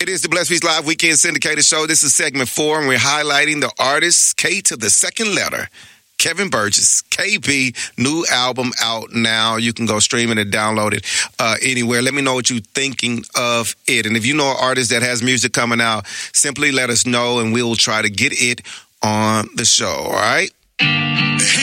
It is the Blessed Peace Live Weekend Syndicated Show. This is segment 4, and we're highlighting the artist K to the second letter, Kevin Burgess. KB, new album out now. You can go stream it and download it anywhere. Let me know what you're thinking of it. And if you know an artist that has music coming out, simply let us know, and we'll try to get it on the show, all right? Hey.